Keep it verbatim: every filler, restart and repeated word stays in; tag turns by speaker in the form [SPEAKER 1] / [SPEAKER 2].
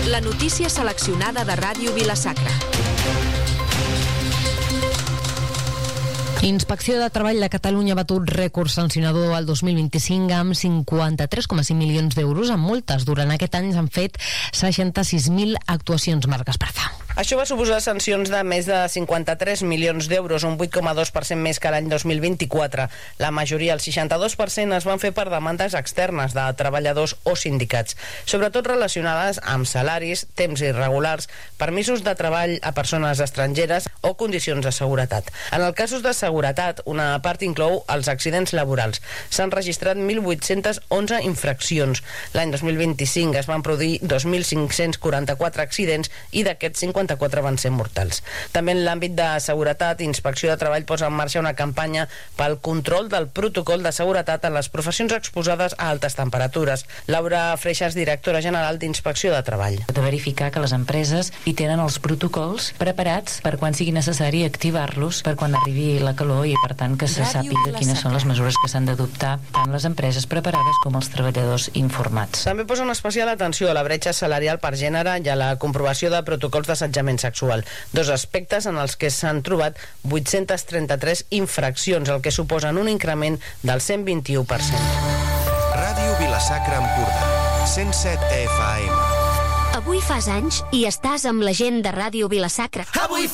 [SPEAKER 1] La notícia seleccionada de Ràdio Vila-sacra.
[SPEAKER 2] Inspecció de Treball de Catalunya ha batut rècord sancionador el dos mil vint-i-cinc amb cinquanta-tres coma cinc milions d'euros en multes. Durant aquest any s'han fet seixanta-sis mil actuacions marques Praza.
[SPEAKER 3] Això va suposar sancions de més de cinquanta-tres milions d'euros, un vuit coma dos per cent més que l'any dos mil vint-i-quatre. La majoria, el seixanta-dos per cent, es van fer per demandes externes de treballadors o sindicats, sobretot relacionades amb salaris, temps irregulars, permisos de treball a persones estrangeres o condicions de seguretat. En els casos de seguretat, una part inclou els accidents laborals. S'han registrat mil vuit-cents onze infraccions. L'any dos mil vint-i-cinc es van produir dos mil cinc-cents quaranta-quatre accidents i d'aquests cinquanta-quatre van ser mortals. També en l'àmbit de seguretat, Inspecció de Treball posa en marxa una campanya pel control del protocol de seguretat en les professions exposades a altes temperatures. Laura Freixas, directora general d'Inspecció de Treball.
[SPEAKER 4] De verificar que les empreses hi tenen els protocols preparats per quan sigui necessari activar-los per quan arribi la calor i per tant que se sàpiga quines són les mesures que s'han d'adoptar tant les empreses preparades com els treballadors informats.
[SPEAKER 3] També posa una especial atenció a la bretxa salarial per gènere i a la comprovació de protocols d'assetjament sexual, dos aspectes en els que s'han trobat vuit-cents trenta-tres infraccions, el que suposen un increment del cent vint-i-u per cent.
[SPEAKER 5] Ràdio Vila-sacra Empordà, cent set F M.
[SPEAKER 6] Avui fas anys i estàs amb la gent de Ràdio Vila-sacra.
[SPEAKER 5] Avui